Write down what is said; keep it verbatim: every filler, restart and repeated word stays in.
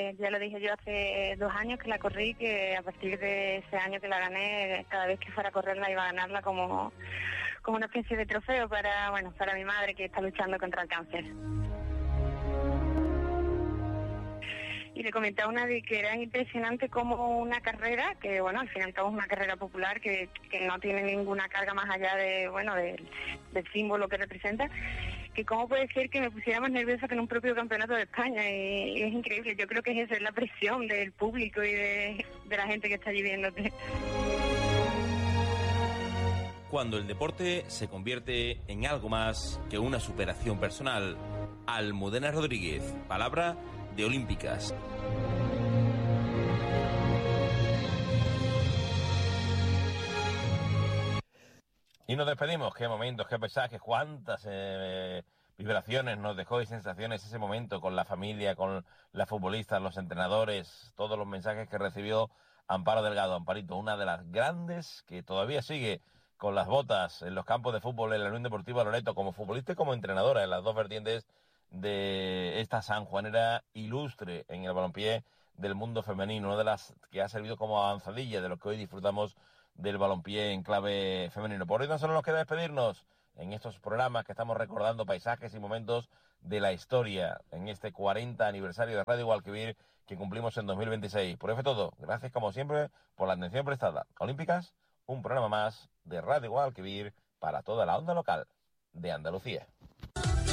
que ya lo dije yo hace dos años que la corrí, que a partir de ese año que la gané, cada vez que fuera a correrla iba a ganarla como, como una especie de trofeo para, bueno, para mi madre que está luchando contra el cáncer. Y le comenté a una de que era impresionante como una carrera, que bueno, al final todo es una carrera popular, que, que no tiene ninguna carga más allá de, bueno, del, del símbolo que representa, que cómo puede ser que me pusiera más nerviosa que en un propio campeonato de España, y, y es increíble. Yo creo que es eso, es la presión del público y de, de la gente que está allí viéndote. Cuando el deporte se convierte en algo más que una superación personal. Almudena Rodríguez, palabra de Olímpicas. Y nos despedimos. Qué momentos, qué paisajes, cuántas eh, vibraciones nos dejó y sensaciones ese momento con la familia, con las futbolistas, los entrenadores, todos los mensajes que recibió Amparo Delgado. Amparito, una de las grandes que todavía sigue con las botas en los campos de fútbol en la Unión Deportiva Loreto, como futbolista y como entrenadora en las dos vertientes de esta sanjuanera ilustre en el balompié del mundo femenino, una de las que ha servido como avanzadilla de lo que hoy disfrutamos del balompié en clave femenino. Por hoy no solo nos queda despedirnos en estos programas que estamos recordando paisajes y momentos de la historia en este cuarenta aniversario de Radio Guadalquivir que cumplimos en dos mil veintiséis. Por eso es todo. Gracias como siempre por la atención prestada. Olímpicas, un programa más de Radio Guadalquivir para toda la onda local de Andalucía.